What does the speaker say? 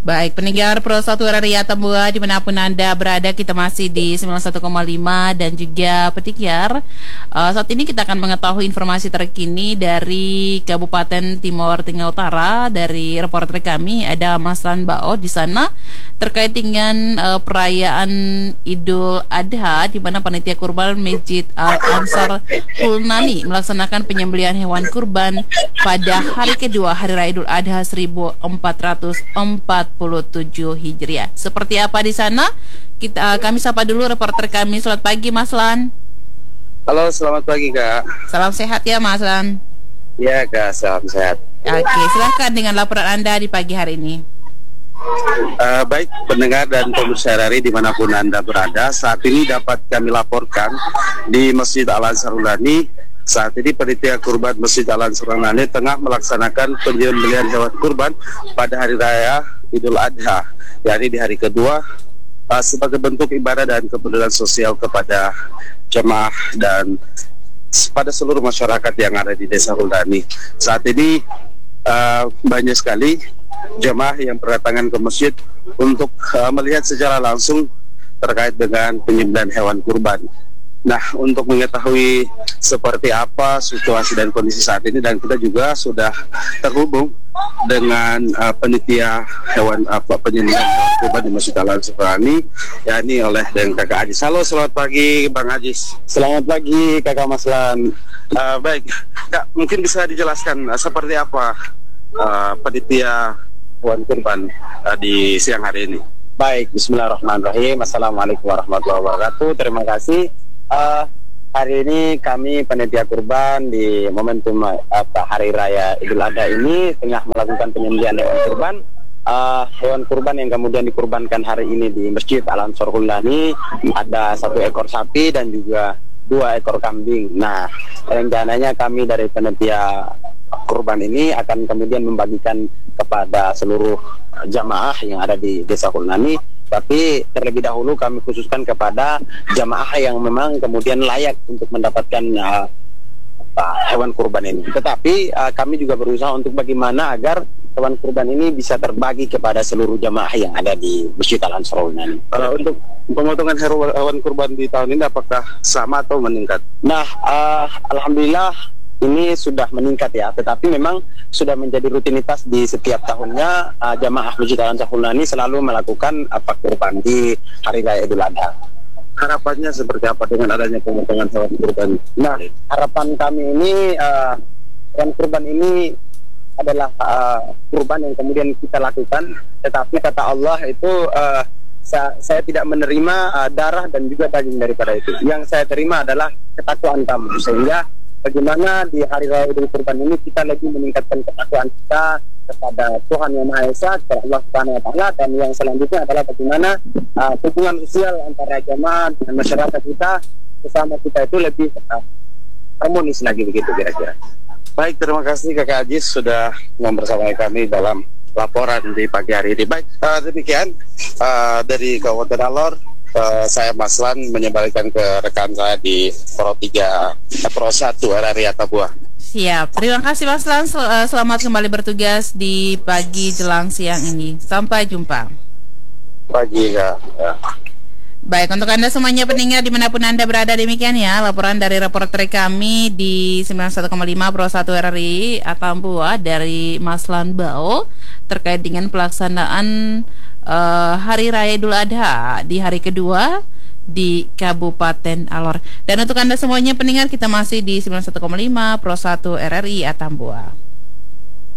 Baik, pendengar Pro 1 RRI Atambua dimanapun Anda berada, kita masih di 91,5 dan juga Petikiar. Saat ini kita akan mengetahui informasi terkini dari Kabupaten Timor Tengah Utara. Dari reporter kami ada Mas Bao di sana terkait dengan perayaan Idul Adha, di mana panitia kurban Masjid Al-Ansar Hulnani melaksanakan penyembelihan hewan kurban pada hari kedua Hari Raya Idul Adha 1447 Hijriah. Seperti apa di sana? Kami sapa dulu reporter kami. Selamat pagi Mas Lan. Halo, selamat pagi Kak. Salam sehat ya Mas Lan. Ya Kak, salam sehat. Oke, silahkan dengan laporan Anda di pagi hari ini. Baik pendengar dan pemirsa RRI dimanapun Anda berada, saat ini dapat kami laporkan di Masjid Al-Ansar Hulnani. Saat ini panitia kurban Masjid Al-Ansar Hulnani tengah melaksanakan penyembelihan hewan kurban pada hari raya Idul Adha, yakni di hari kedua, sebagai bentuk ibadah dan kepedulian sosial kepada jemaah dan pada seluruh masyarakat yang ada di Desa Hulnani. Saat ini banyak sekali jemaah yang berdatangan ke masjid untuk melihat secara langsung terkait dengan penyembelihan hewan kurban. Nah, untuk mengetahui seperti apa situasi dan kondisi saat ini, dan kita juga sudah terhubung dengan panitia penyembelihan hewan kurban di Masjid Al-Ansar Hulnani, yakni oleh Kakak Ajis. Halo, selamat pagi Bang Ajis. Selamat pagi Kakak Maslan. Baik, Kak, mungkin bisa dijelaskan seperti apa panitia hewan kurban di siang hari ini? Baik, bismillahirrahmanirrahim. Assalamualaikum warahmatullahi wabarakatuh. Terima kasih. Hari ini kami panitia kurban di momentum Hari Raya Idul Adha ini tengah melakukan penyembelihan hewan kurban. Hewan kurban yang kemudian dikurbankan hari ini di Masjid Al-Ansar Hulnani ada 1 ekor sapi dan juga 2 ekor kambing. Nah, rencananya kami dari panitia kurban ini akan kemudian membagikan kepada seluruh jamaah yang ada di Desa Hulnani. Tapi terlebih dahulu kami khususkan kepada jamaah yang memang kemudian layak untuk mendapatkan hewan kurban ini. Tetapi kami juga berusaha untuk bagaimana agar hewan kurban ini bisa terbagi kepada seluruh jamaah yang ada di Masjid Al-Ansar Hulnani. Untuk pemotongan hewan kurban di tahun ini apakah sama atau meningkat? Nah, alhamdulillah ini sudah meningkat ya, tetapi memang sudah menjadi rutinitas di setiap tahunnya jamaah Masjid Al-Ansar Hulnani selalu melakukan kurban di Hari Raya Idul Adha. Harapannya seperti apa dengan adanya pemotongan hewan kurban? Nah, harapan kami ini hewan kurban ini adalah kurban yang kemudian kita lakukan, tetapi kata Allah itu saya tidak menerima darah dan juga daging daripada itu. Yang saya terima adalah ketakwaan kamu, sehingga bagaimana di Hari Raya Idul Kurban ini kita lebih meningkatkan ketakwaan kita kepada Tuhan Yang Maha Esa, kepada Allah Subhanahu Wa Taala, dan yang selanjutnya adalah bagaimana hubungan sosial antara jemaah dengan masyarakat kita bersama kita itu lebih harmonis lagi, begitu kira-kira. Baik, terima kasih Kakak Ajis sudah membersamai kami dalam laporan di pagi hari ini. Baik, demikian dari Kabupaten Alor. Saya Maslan menyembalikan ke rekan saya di Pro 1 RRI Atambua. Siap, terima kasih Mas Lan. Selamat kembali bertugas di pagi jelang siang ini. Sampai jumpa. Pagi Kak. Ya. Baik, untuk Anda semuanya pendengar dimanapun Anda berada, demikian ya laporan dari reporter kami di 91,5 Pro 1 RRI Atambua dari Mas Lan Bao terkait dengan pelaksanaan Hari Raya Idul Adha di hari kedua di Kabupaten Alor. Dan untuk Anda semuanya pendengar, kita masih di 91,5 Pro 1 RRI Atambua.